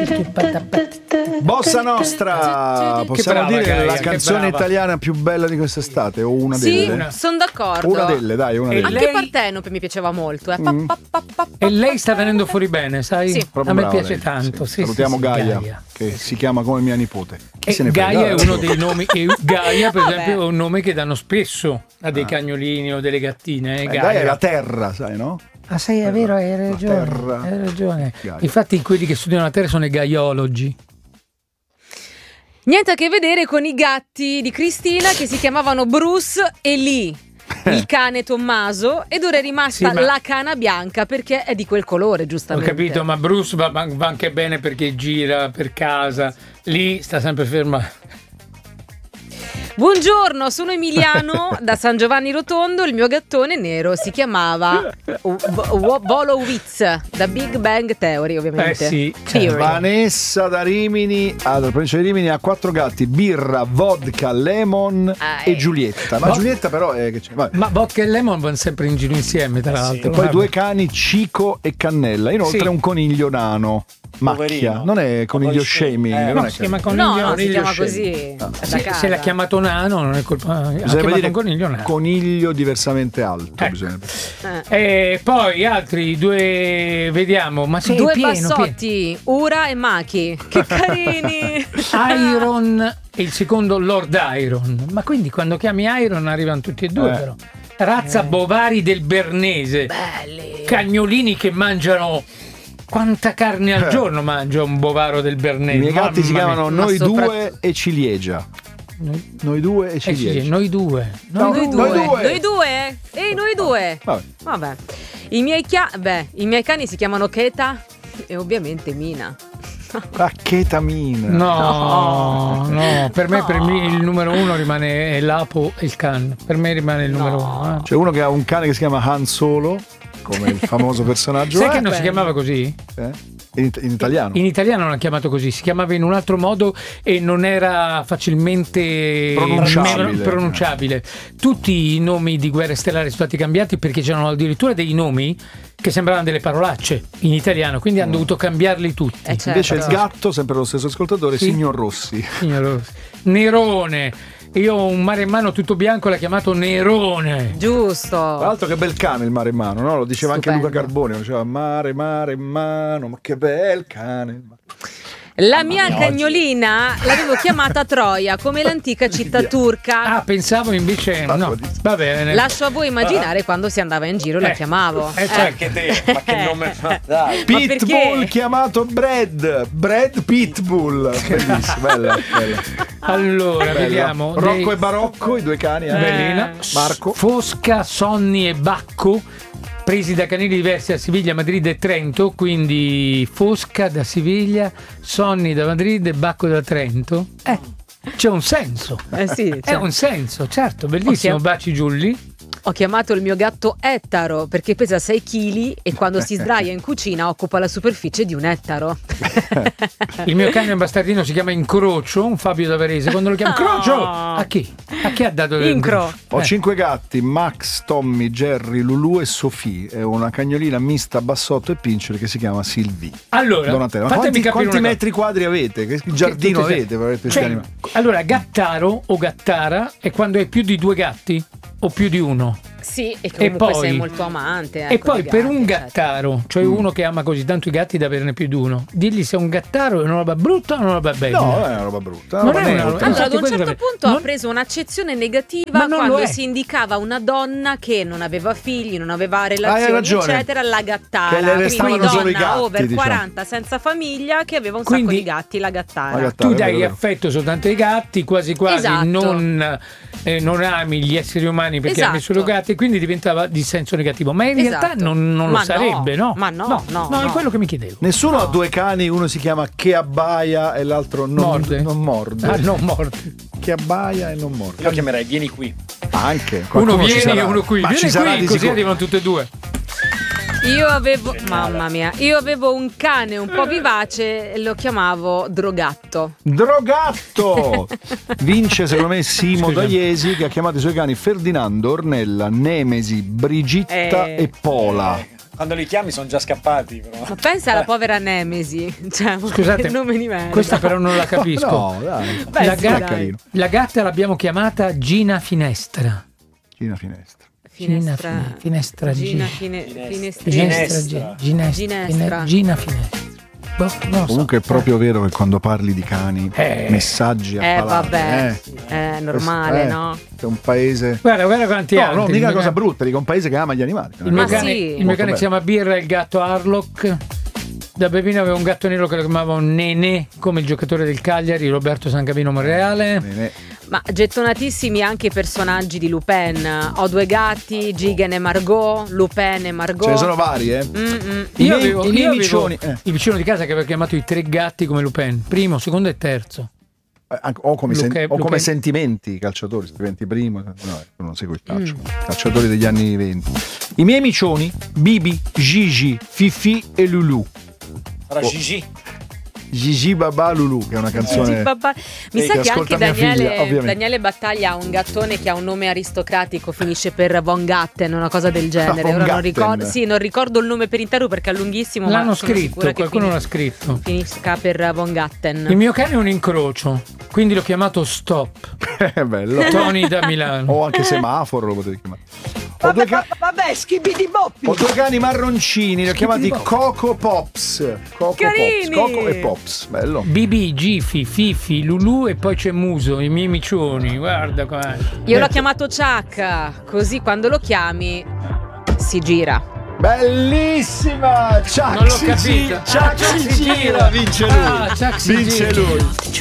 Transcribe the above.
Bossa Nostra, possiamo dire Gaia, la canzone italiana più bella di quest'estate o una delle? Sì, sono d'accordo. Una delle, dai, una delle. Anche Partenope mi piaceva molto. E lei sta venendo fuori bene, sai? Sì. A me Brava piace lei, tanto. sì. Sì, Salutiamo sì, Gaia, che si chiama come mia nipote. Chi se ne Gaia frega? è uno dei nomi. E Gaia, per Vabbè. esempio, è un nome che danno spesso a dei cagnolini o delle gattine. Gaia è la terra, sai, no? Ah, sì, è vero, hai ragione. terra. Hai ragione. Gaia. Infatti, quelli che studiano la terra sono i gaiologi. Niente a che vedere con i gatti di Cristina che si chiamavano Bruce e Lee. Il cane Tommaso, ed ora è rimasta Sì, ma- la cana bianca perché è di quel colore, Ho giustamente. capito, ma Bruce va anche bene perché gira per casa. Lì sta sempre ferma. Buongiorno, sono Emiliano da San Giovanni Rotondo. Il mio gattone nero si chiamava Wolowitz, da Big Bang Theory, ovviamente. Sì, Theory. Vanessa da Rimini, dalla provincia di Rimini, ha 4 gatti: birra, vodka, lemon e Giulietta. Ma Giulietta però è che c'è. Vabbè. Ma vodka e lemon vanno sempre in giro insieme, tra l'altro. E poi 2 cani, Cico e Cannella. Inoltre Sì. un coniglio nano. Macchia, Poverino. non è coniglio shaming, non No, è si chiama No, coniglio. no, si coniglio chiama scemo. così. da Se casa. l'ha chiamato nano, non è colpa. Ha Bisognerebbe chiamato dire un coniglio nano. coniglio diversamente alto. Ecco. Bisognerebbe. E poi altri 2, vediamo. Ma sei 2 pieno, bassotti, Ura e Maki. Che carini! pieno. Iron e il secondo Lord Iron. Ma quindi quando chiami Iron arrivano tutti e due, però. Razza Bovari del Bernese. Belli. Cagnolini che mangiano. Quanta carne al giorno mangia un bovaro del Bernese? I miei gatti si Mamma chiamano Ma Noi sopra- due e Ciliegia. Noi due e mia. Sì, Ciliegia. noi due. No, Noi due. due. Noi due. Ehi, noi due. Vabbè. Vabbè. I miei cani si chiamano Keta e ovviamente Mina. La chetamina. No, per me il numero 1 rimane l'Apo e il Can. Per me rimane il numero 1. C'è uno che ha un cane che si chiama Han Solo, come il famoso personaggio. Sai che non si chiamava così? In italiano. In italiano non l'ha chiamato così, si chiamava in un altro modo e non era facilmente pronunciabile. Tutti i nomi di Guerre Stellari sono stati cambiati perché c'erano addirittura dei nomi che sembravano delle parolacce in italiano, quindi hanno dovuto cambiarli tutti. Certo. Invece il gatto, sempre lo stesso ascoltatore, Sì. Signor Rossi. Signor Nerone. Io ho un mare in mano tutto bianco, l'ha chiamato Nerone. Giusto. Tra l'altro che bel cane il mare in mano, no? Lo diceva anche Stupendo. Luca Carboni, lo diceva mare in mano, ma che bel cane. La mia cagnolina l'avevo chiamata Troia, come l'antica città turca. Ah, pensavo invece no. Va bene. Lascio a voi immaginare quando si andava in giro la chiamavo. certo. Anche te, ma che nome fa? Dai. Ma Pitbull perché? chiamato Brad Pitbull. Bellissimo, bella. Allora, Bella. vediamo. Rocco e Barocco, i 2 cani. Bellina. Marco. Fosca, Sonny e Bacco, presi da canili diversi a Siviglia, Madrid e Trento, quindi Fosca da Siviglia, Sonny da Madrid e Bacco da Trento. C'è un senso. Sì, È un senso, certo, bellissimo. Ok. Baci Giulli. Ho chiamato il mio gatto Ettaro perché pesa 6 kg e quando si sdraia in cucina occupa la superficie di un ettaro. Il mio cane bastardino si chiama Incrocio, un Fabio da Varese. Quando lo chiamo Crocio, a chi? A chi ha dato del Incro. Ho 5 gatti: Max, Tommy, Jerry, Lulu e Sophie. È una cagnolina mista bassotto e pincere che si chiama Sylvie. Allora, Donatello. Ma fatemi capire quanti una cosa. metri quadri avete? Che giardino Tutti avete per questi Cioè, animali? allora, gattaro o gattara è quando hai più di 2 gatti o più di uno. Sì, e comunque poi- sei molto amante. E ecco, poi dei per gatti, un eccetera. gattaro, cioè uno che ama così tanto i gatti da averne più di uno, digli se è un gattaro è una roba brutta o una roba bella. No, non è una roba brutta. Non roba è una neutra. roba- Allora, ad Infatti un quello certo che- punto non- ha preso un'accezione negativa Ma non lo quando è. si indicava una donna che non aveva figli, non aveva relazioni, Hai ragione. eccetera, la Che gattara. le Quindi restavano solo i donna gatti, over diciamo. 40 senza famiglia che aveva un Quindi- sacco di gatti, la gattara. La gattara. Tu È dai vero. affetto soltanto ai gatti, quasi quasi Esatto. non ami gli esseri umani perché ami Esatto. solo gatti, quindi diventava di senso negativo. Ma in realtà Esatto. non lo Ma no, sarebbe, no? ma no, no, è no. quello che mi chiedevo. Nessuno ha 2 cani, uno si chiama Che abbaia e l'altro non Morde. Non morde. Ah, non morti. Che abbaia e non morde. Io lo chiamerei vieni qui. Anche. Uno qualcuno ci viene e sarà. uno qui. Ma Vieni ci sarà qui, di così sicuro. arrivano tutte e due. Io avevo, mamma mia, io avevo un cane un po' vivace e lo chiamavo Drogatto. Drogatto! Vince secondo me Simo Scusa. D'Aiesi, che ha chiamato i suoi cani Ferdinando, Ornella, Nemesi, Brigitta Eh. e Pola. Quando li chiami sono già scappati. Però. Ma pensa alla povera Nemesi. Cioè, scusate, che nome di merda. questa però non la capisco. No, dai. Beh, la gatta l'abbiamo chiamata Gina Finestra. Gina Finestra. Finestra. Gina Finestra. Comunque è proprio vero che quando parli di cani, messaggi a palate. Vabbè, è normale, no? È un paese. Guarda quanti altri. No, mica cosa brutta, dico un paese che ama gli animali. Il mio cane si chiama Birra, il gatto Harlock. Da bambino avevo un gatto nero che lo chiamavo Nenè, come il giocatore del Cagliari, Roberto San Camino Monreale. Nenè. Ma gettonatissimi anche i personaggi di Lupin. Ho 2 gatti, Gigan e Margot, Lupin e Margot. Ce ne sono vari, Io avevo il vicino di casa che aveva chiamato i 3 gatti come Lupin, primo, secondo e terzo. O come sentimenti calciatori, se diventi primo. No, non seguo il calcio. Calciatori degli anni 20. I miei micioni, Bibi, Gigi, Fifi e Lulu. Gigi Babà Lulu, che è una canzone. Mi sa che anche Daniele Battaglia ha un gattone che ha un nome aristocratico, finisce per Von Gatten, una cosa del genere. Ora non ricordo il nome per intero perché è lunghissimo. L'hanno scritto, qualcuno l'ha scritto. Finisca per Von Gatten. Il mio cane è un incrocio, quindi l'ho chiamato Stop. È bello. Tony da Milano. O anche Semaforo lo potevi chiamare. Vabbè, schibidi boppi. Ho 2 cani marroncini, li ho chiamati Coco Pops. Coco e Pops, bello. Bibi, Gifi, Fifi, Lulu e poi c'è Muso, i miei micioni, guarda qua. Io l'ho chiamato Chuck, così quando lo chiami si gira. Bellissima! Chuck non l'ho capito. Chuck si gira, vince lui. Chuck si gira. Lui.